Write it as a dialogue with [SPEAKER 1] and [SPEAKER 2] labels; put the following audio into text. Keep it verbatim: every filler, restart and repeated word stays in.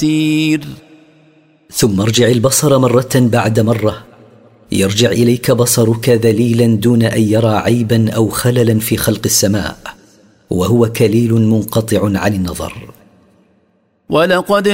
[SPEAKER 1] ثم ارجع البصر مرة بعد مرة، يرجع إليك بصرك ذليلا دون أن يرى عيبا أو خللا في خلق السماء، وهو كليل منقطع عن النظر.
[SPEAKER 2] ولقد